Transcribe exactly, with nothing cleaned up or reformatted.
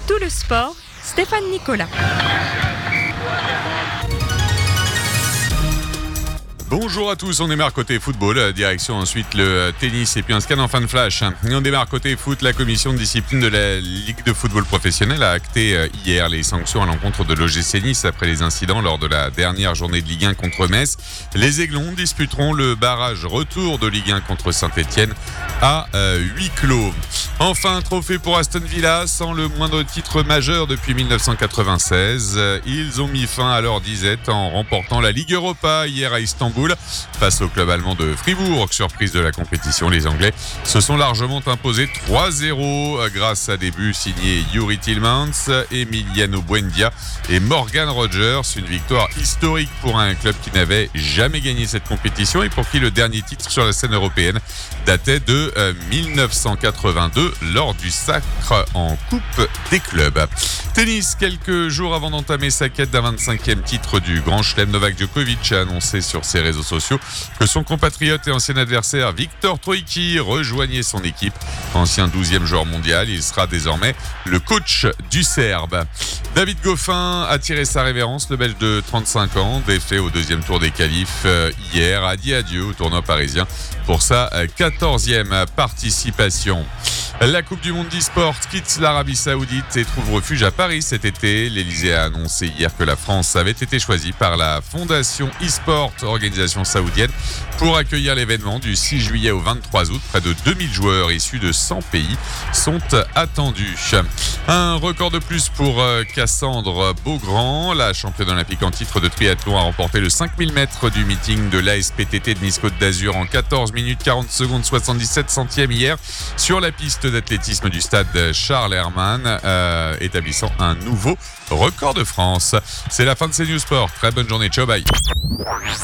tout le sport, Stéphane Nicolas. Bonjour à tous, on démarre côté football, direction ensuite le tennis et puis un scan en fin de flash. Et on démarre côté foot, la commission de discipline de la Ligue de football professionnel a acté hier les sanctions à l'encontre de l'O G C Nice après les incidents lors de la dernière journée de Ligue un contre Metz. Les Aiglons disputeront le barrage retour de Ligue un contre Saint-Etienne à euh, huis clos. Enfin, un trophée pour Aston Villa, sans le moindre titre majeur depuis dix-neuf cent quatre-vingt-seize. Ils ont mis fin à leur disette en remportant la Ligue Europa hier à Istanbul face au club allemand de Fribourg. Surprise de la compétition, les Anglais se sont largement imposés trois zéro grâce à des buts signés Youri Tillmans, Emiliano Buendia et Morgan Rogers. Une victoire historique pour un club qui n'avait jamais gagné cette compétition et pour qui le dernier titre sur la scène européenne datait de euh, dix-neuf cent quatre-vingt-deux lors du sacre en Coupe des clubs. Tennis, quelques jours avant d'entamer sa quête d'un vingt-cinquième titre du Grand Chelem, Novak Djokovic a annoncé sur ses réseaux sociaux que son compatriote et ancien adversaire Viktor Troicki rejoignait son équipe. Ancien douzième joueur mondial, il sera désormais le coach du Serbe. David Goffin a tiré sa révérence. Le Belge de trente-cinq ans, défait au deuxième tour des qualifs hier, a dit adieu au tournoi parisien pour sa quatorzième participation. La Coupe du Monde d'e-sport quitte l'Arabie Saoudite et trouve refuge à Paris cet été. L'Elysée a annoncé hier que la France avait été choisie par la Fondation e-sport, organisation saoudienne, pour accueillir l'événement du six juillet au vingt-trois août. Près de deux mille joueurs issus de cent pays sont attendus. Un record de plus pour Cassandre Beaugrand. La championne olympique en titre de triathlon a remporté le cinq mille mètres du meeting de l'A S P T T de Nice Côte d'Azur en quatorze minutes quarante secondes soixante-dix-sept centièmes hier sur la piste d'athlétisme du stade Charles Hermann, euh, établissant un nouveau record de France. C'est la fin de ces News Sport. Très bonne journée. Ciao, bye.